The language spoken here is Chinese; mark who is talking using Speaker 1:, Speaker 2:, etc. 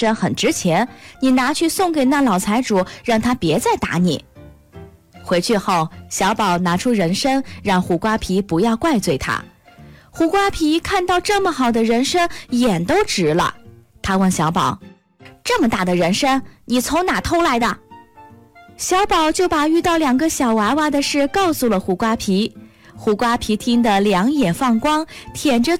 Speaker 1: 参很值钱，你拿去送给那老财主，让他别再打你。回去后，小宝拿出人参，让胡瓜皮不要怪罪他。胡瓜皮看到这么好的人参，眼都直了。他问小宝：这么大的人参，你从哪偷来的？小宝就把遇到2个小娃娃的事告诉了胡瓜皮。胡瓜皮听得两眼放光，舔着